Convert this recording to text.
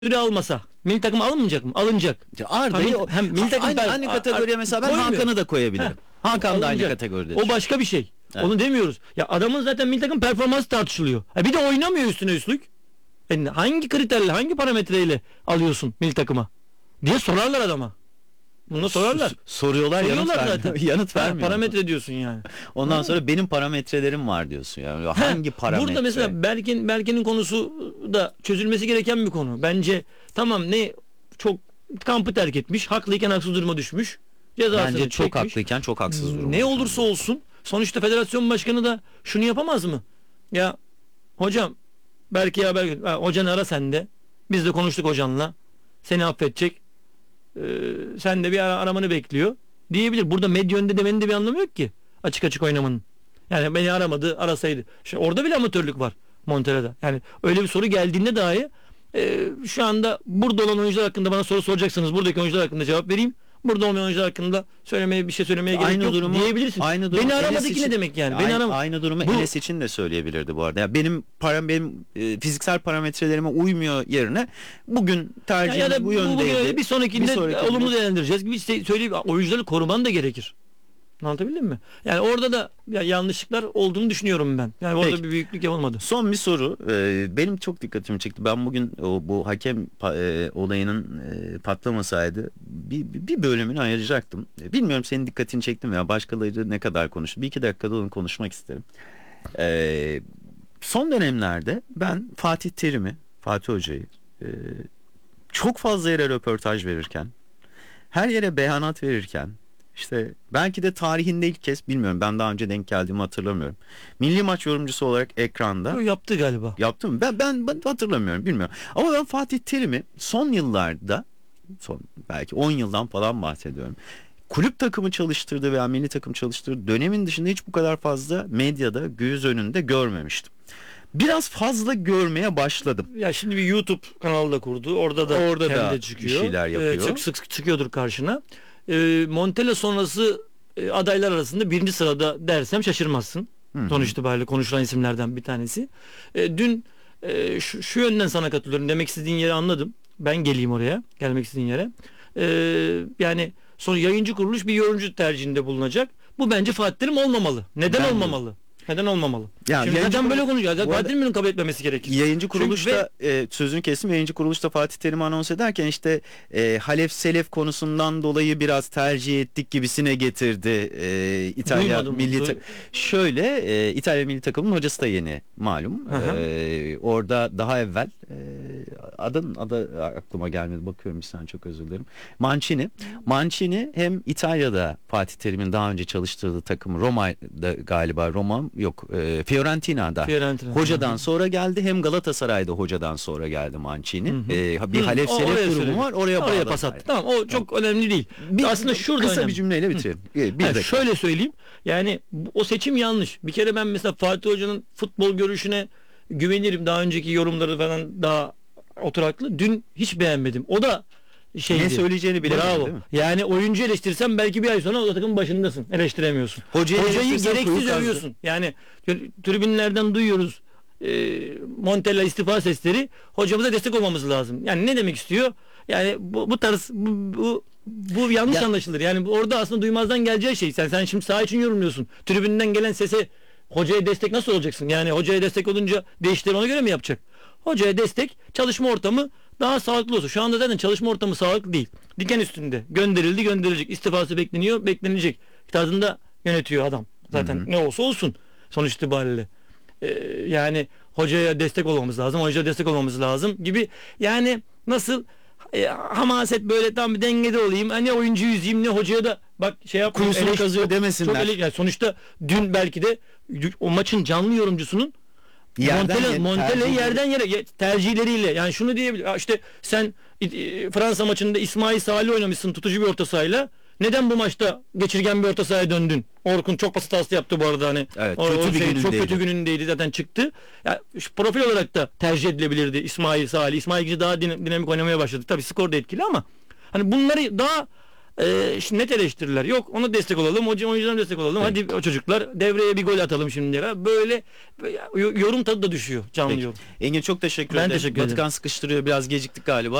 süre almasa milli takım alınmayacak mı? Alınacak. Arda'yı Hem milli takım aynı kategoriye mesela ben koymuyor. Hakan'ı da koyabilirim. Hakan da aynı kategoride. O başka bir şey. Evet. Onu demiyoruz. Ya adamın zaten milli takım performansı tartışılıyor. Bir de oynamıyor üstüne üstlük. Hangi kriterle, hangi parametreyle alıyorsun milli takıma diye sorarlar adama. Bunu sorarlar. Soruyorlar zaten. Yanıt vermiyor. Parametre diyorsun yani. Ondan sonra benim parametrelerim var diyorsun yani. Hangi parametre? Burada mesela Berkin'in konusu da çözülmesi gereken bir konu. Bence tamam, ne çok kampı terk etmiş. Haklıyken haksız duruma düşmüş. Cezasını Bence çok çekmiş. haklıyken çok haksız duruma. Ne olursa olsun sonuçta federasyon başkanı da şunu yapamaz mı? Ya hocam, belki hocanı ara sen de. Biz de konuştuk hocanla. Seni affedecek. Sen de bir aramanı bekliyor diyebilir. Burada medya önünde demenin de bir anlamı yok ki. Açık açık oynamanın. Yani beni aramadı, arasaydı. Orada bile amatörlük var Montella'da. Yani öyle bir soru geldiğinde dahi şu anda burada olan oyuncular hakkında bana soru soracaksınız. Buradaki oyuncular hakkında cevap vereyim. Burada olmayan oyuncular hakkında bir şey söylemeye gerek yok diyebilirsin. Beni aramadı ki ne demek yani? Aynı durumu Enes için de söyleyebilirdi bu arada. Yani benim fiziksel parametrelerime uymuyor yerine bugün tercihimiz bu yöndeydi. Bir sonrakinde olumlu değerlendireceğiz gibi söyleyip oyuncuları koruman da gerekir. Anlatabildim mi? Yani orada da yanlışlıklar olduğunu düşünüyorum ben. Yani orada bir büyüklük yapılmadı. Son bir soru. Benim çok dikkatimi çekti. Ben bugün bu hakem olayının patlamasaydı bir bölümünü ayıracaktım. Bilmiyorum senin dikkatini çekti mi ya? Başkaları ne kadar konuştu? Bir iki dakikada onu konuşmak isterim. Son dönemlerde ben Fatih Hoca'yı çok fazla yere röportaj verirken, her yere beyanat verirken, İşte belki de tarihinde ilk kez, bilmiyorum, ben daha önce denk geldiğimi hatırlamıyorum. Milli maç yorumcusu olarak ekranda. Yaptı galiba. Yaptı mı? Ben hatırlamıyorum, bilmiyorum. Ama ben Fatih Terim'i son yıllarda, belki 10 yıldan falan bahsediyorum. Kulüp takımı çalıştırdığı veya milli takım çalıştırdığı dönemin dışında hiç bu kadar fazla medyada göz önünde görmemiştim. Biraz fazla görmeye başladım. Ya şimdi bir YouTube kanalı da kurdu. Orada da çıkıyor. Bir şeyler yapıyor. Sık çıkıyordur karşına. Montella sonrası adaylar arasında birinci sırada dersem şaşırmazsın. Sonuç itibariyle konuşulan isimlerden bir tanesi. Dün şu yönden sana katılıyorum. Demek istediğin yeri anladım. Ben geleyim oraya. Gelmek istediğin yere. Yani sonra yayıncı kuruluş bir yorumcu tercihinde bulunacak. Bu bence Fatih Terim olmamalı. Neden olmamalı? Neden olmamalı? Ya, şimdi neden böyle konuşuyor? Fatih Terim'in bunu kabul etmemesi gerekir. Yayıncı kuruluşta sözünü kestim. Yayıncı kuruluşta Fatih Terim'i anons ederken işte Halef Selef konusundan dolayı biraz tercih ettik gibisine getirdi İtalya milli İtalya milli takımının hocası da yeni malum. Orada daha evvel adı aklıma gelmedi. Bakıyorum bir saniye, çok özür dilerim. Mancini hem İtalya'da Fatih Terim'in daha önce çalıştırdığı takım Roma'da galiba Fiorentina'da hocadan sonra geldi, hem Galatasaray'da hocadan sonra geldi Mancini. Bir Halef Selef durumu var, oraya pas attı. Tamam, o çok önemli değil. Aslında şurada kısa bir cümleyle bitirelim. Şöyle söyleyeyim. Yani o seçim yanlış. Bir kere ben mesela Fatih Hoca'nın futbol görüşüne güvenirim. Daha önceki yorumları falan daha oturaklı. Dün hiç beğenmedim. O da şeydi. Ne söyleyeceğini bilemedin, değil mi? Yani oyuncu eleştirsen belki bir ay sonra o takımın başındasın. Eleştiremiyorsun. Hocayı gereksiz övüyorsun. Yani tribünlerden duyuyoruz. Montella istifa sesleri. Hocamıza destek olmamız lazım. Yani ne demek istiyor? Yani bu tarz bu yanlış anlaşılır. Yani orada aslında duymazdan geleceği şey. Sen şimdi saha için yorumluyorsun. Tribünden gelen sese hocaya destek nasıl olacaksın? Yani hocaya destek olunca değişikleri ona göre mi yapacak? Hocaya destek, çalışma ortamı daha sağlıklı olsun. Şu anda zaten çalışma ortamı sağlıklı değil. Diken üstünde. Gönderilecek. İstifası beklenecek. Tarzında yönetiyor adam. Zaten ne olsa olsun sonuç itibariyle. Yani hocaya destek olmamız lazım gibi. Yani nasıl hamaset böyle tam bir dengede olayım. Ne oyuncu yüzeyim, ne hocaya da bak kuyusunu kazıyor demesinler. Yani sonuçta dün belki de o maçın canlı yorumcusunun Montella'yı yerden yere tercihleriyle, yani şunu diyebilir. İşte sen Fransa maçında İsmail Salih oynamışsın tutucu bir orta sahayla. Neden bu maçta geçirgen bir orta sahaya döndün? Orkun çok basit hasta yaptı bu arada, hani. Evet, çok kötü günündeydi zaten, çıktı. Yani profil olarak da tercih edilebilirdi İsmail Salih. İsmail Gücü daha dinamik oynamaya başladı. Tabii skor da etkili ama hani bunları daha Şimdi net eleştiriler. Yok ona destek olalım. Oyuncudan destek olalım. Peki. Hadi o çocuklar devreye bir gol atalım şimdi. Böyle yorum tadı da düşüyor. Canlı Peki. yorum. Engin çok teşekkür Ben ederim. teşekkür ederim. Batıkan sıkıştırıyor. Biraz geciktik galiba.